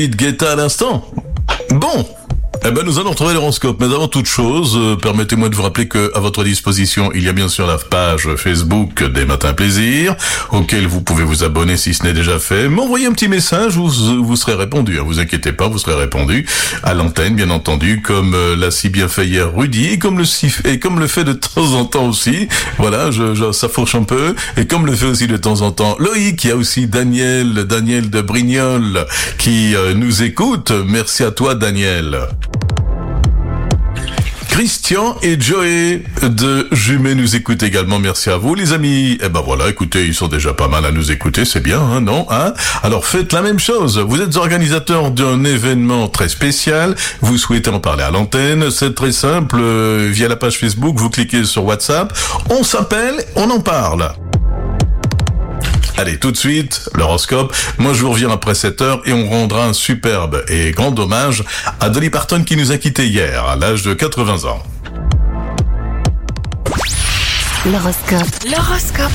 Guetta à l'instant. Bon. Eh ben, nous allons retrouver l'horoscope. Mais avant toute chose, permettez-moi de vous rappeler que, à votre disposition, il y a bien sûr la page Facebook des Matins Plaisir, auquel vous pouvez vous abonner si ce n'est déjà fait. M'envoyez un petit message, vous serez répondu. Vous inquiétez pas, vous serez répondu à l'antenne, bien entendu, comme l'a si bien fait hier Rudy, et comme le fait de temps en temps aussi. Voilà, ça fourche un peu. Et comme le fait aussi de temps en temps Loïc, il y a aussi Daniel de Brignoles, qui nous écoute. Merci à toi, Daniel. Christian et Joey de Jumet nous écoutent également. Merci à vous, les amis. Eh ben voilà, écoutez, ils sont déjà pas mal à nous écouter, c'est bien, hein, non, hein? Alors faites la même chose. Vous êtes organisateur d'un événement très spécial. Vous souhaitez en parler à l'antenne. C'est très simple. Via la page Facebook, vous cliquez sur WhatsApp. On s'appelle, on en parle. Allez, tout de suite, l'horoscope. Moi, je vous reviens après 7h et on rendra un superbe et grand hommage à Dolly Parton qui nous a quittés hier, à l'âge de 80 ans. L'horoscope.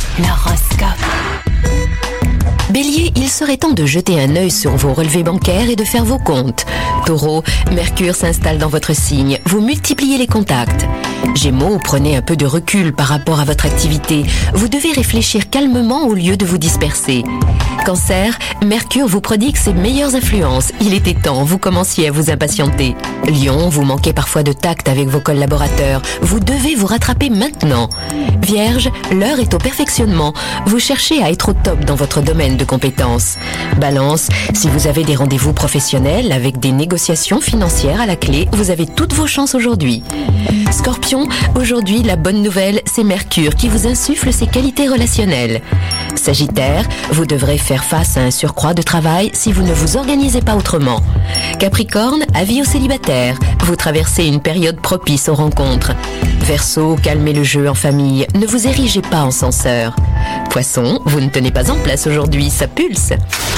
Bélier, il serait temps de jeter un œil sur vos relevés bancaires et de faire vos comptes. Taureau, Mercure s'installe dans votre signe. Vous multipliez les contacts. Gémeaux, prenez un peu de recul par rapport à votre activité. Vous devez réfléchir calmement au lieu de vous disperser. Cancer, Mercure vous prodigue ses meilleures influences. Il était temps, vous commenciez à vous impatienter. Lion, vous manquez parfois de tact avec vos collaborateurs. Vous devez vous rattraper maintenant. Vierge, l'heure est au perfectionnement. Vous cherchez à être au top dans votre domaine de compétences. Balance, si vous avez des rendez-vous professionnels avec des négociations financières à la clé, vous avez toutes vos chances aujourd'hui. Scorpion, aujourd'hui, la bonne nouvelle, c'est Mercure qui vous insuffle ses qualités relationnelles. Sagittaire, vous devrez faire face à un surcroît de travail si vous ne vous organisez pas autrement. Capricorne, avis aux célibataires, vous traversez une période propice aux rencontres. Verseau, calmez le jeu en famille, ne vous érigez pas en censeur. Poisson, vous ne tenez pas en place aujourd'hui, ça pulse.